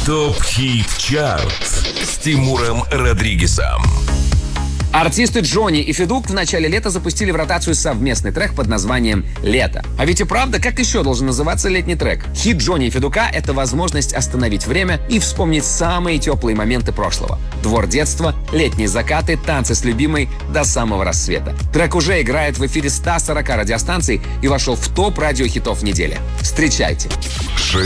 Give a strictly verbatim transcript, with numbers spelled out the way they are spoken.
ТОП-хит-чарт с Тимуром Родригезом. Артисты Джонни и Федук в начале лета запустили в ротацию совместный трек под названием «Лето». А ведь и правда, как еще должен называться летний трек? Хит Джонни и Федука — это возможность остановить время и вспомнить самые теплые моменты прошлого. Двор детства, летние закаты, танцы с любимой до самого рассвета. Трек уже играет в эфире ста сорока радиостанций и вошел в топ радиохитов недели. Встречайте! Шесть